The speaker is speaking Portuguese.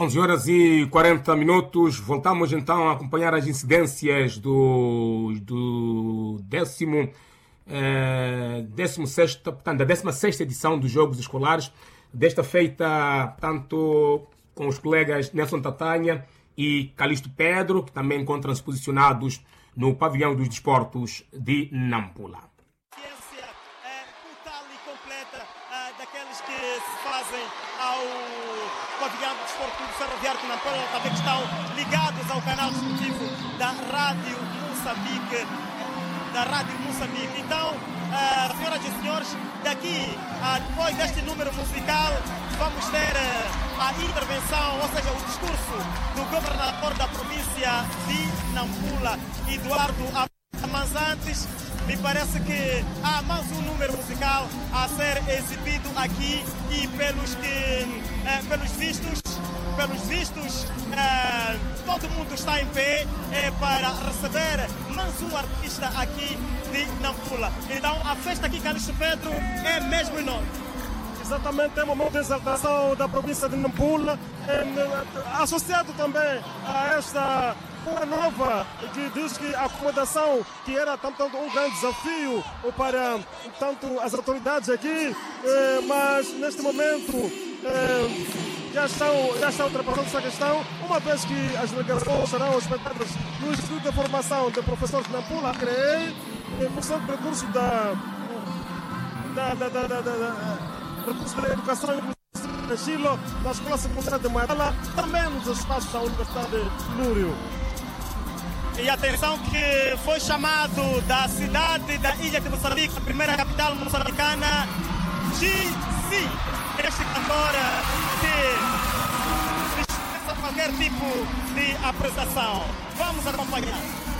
11 horas e 40 minutos. Voltamos então a acompanhar as incidências do 16ª edição dos Jogos Escolares. Desta feita, tanto com os colegas Nelson Tatanha e Calixto Pedro, que também encontram-se posicionados no pavilhão dos desportos de Nampula. Ciência total e completa daqueles que se fazem ao pavilhão do desporto ferroviário de Nampula, também que estão ligados ao canal esportivo da Rádio Moçambique. Então, senhoras e senhores, daqui depois deste número musical, vamos ter a intervenção, ou seja, o discurso do governador da província de Nampula, Eduardo. Mas antes, me parece que há mais um número musical a ser exibido aqui e pelos vistos, todo mundo está em pé para receber mais um artista aqui de Nampula. Então, a festa aqui, Calixto Pedro, é mesmo enorme. Exatamente, é um momento de exaltação da província de Nampula, associado também a esta boa nova que diz que a acomodação, que era tanto um grande desafio para tanto as autoridades aqui, mas neste momento já estão ultrapassando essa questão, uma vez que as delegações serão hospedadas no Instituto de Formação de Professores de Nampula, CREI, em função do recurso recurso da educação de Chilo, na Escola Secundária de Moedala, também nos espaços da Universidade de Lúrio. E atenção que foi chamado da cidade da ilha de Moçambique, a primeira capital moçambicana, GC. Este cantor que dispensa qualquer tipo de apresentação. Vamos acompanhar.